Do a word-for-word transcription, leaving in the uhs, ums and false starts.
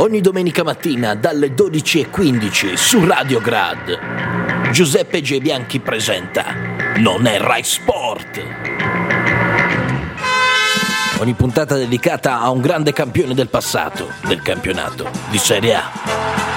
Ogni domenica mattina dalle dodici e quindici su Radio Grad. Giuseppe G. Bianchi presenta Non è Rai Sport. Ogni puntata dedicata a un grande campione del passato del campionato di Serie A.